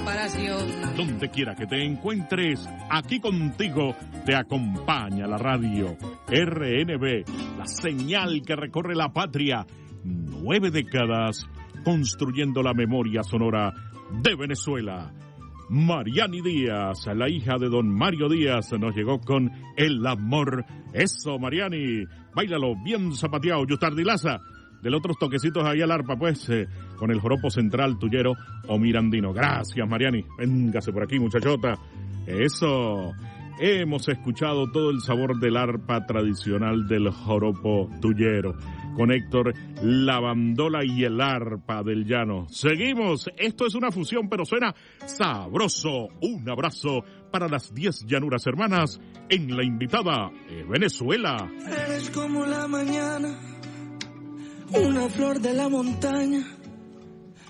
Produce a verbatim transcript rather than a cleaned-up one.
comparación. Donde quiera que te encuentres, aquí contigo te acompaña la radio R N B, la señal que recorre la patria. Nueve décadas construyendo la memoria sonora de Venezuela. Mariani Díaz, la hija de don Mario Díaz, nos llegó con El Amor. Eso, Mariani, báilalo bien zapateado, Yustardilaza. Del otros toquecitos ahí al arpa, pues, eh, con el joropo central tuyero o mirandino. Gracias, Mariani. Véngase por aquí, muchachota. Eso. Hemos escuchado todo el sabor del arpa tradicional del joropo tuyero. Con Héctor, la bandola y el arpa del llano. Seguimos. Esto es una fusión, pero suena sabroso. Un abrazo para las diez llanuras hermanas en la invitada eh, Venezuela. Eres como la mañana, una flor de la montaña,